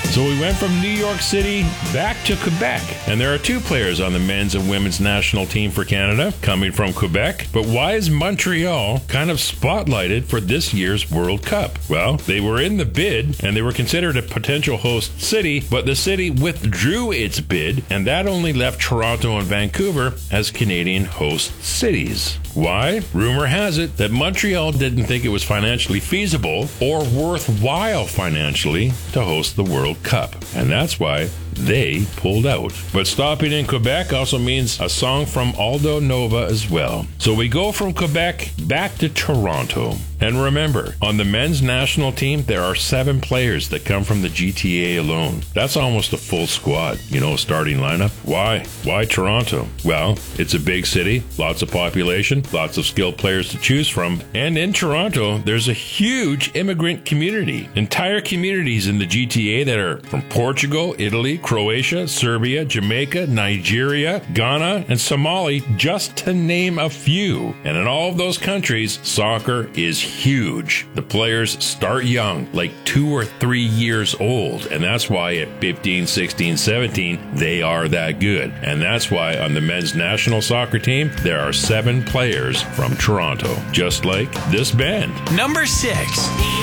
So we went from New York City back to Quebec. And there are two players on the men's and women's national team for Canada coming from Quebec. But why is Montreal kind of spotlighted for this year's World Cup? Well, they were in the bid and they were considered a potential host city, but the city withdrew its bid, and that only left Toronto and Vancouver as Canadian host cities. Why? Rumor has it that Montreal didn't think it was financially feasible or worthwhile financially to host the World Cup, and that's why they pulled out. But stopping in Quebec also means a song from Aldo Nova as well. So we go from Quebec back to Toronto. And remember, on the men's national team, there are 7 players that come from the GTA alone. That's almost a full squad, starting lineup. Why? Why Toronto? Well, it's a big city, lots of population, lots of skilled players to choose from. And in Toronto, there's a huge immigrant community. Entire communities in the GTA that are from Portugal, Italy, Croatia, Serbia, Jamaica, Nigeria, Ghana, and Somali, just to name a few. And in all of those countries, soccer is huge. The players start young, like 2 or 3 years old, and that's why at 15, 16, 17, they are that good. And that's why on the men's national soccer team, there are 7 players from Toronto, just like this band. Number 6.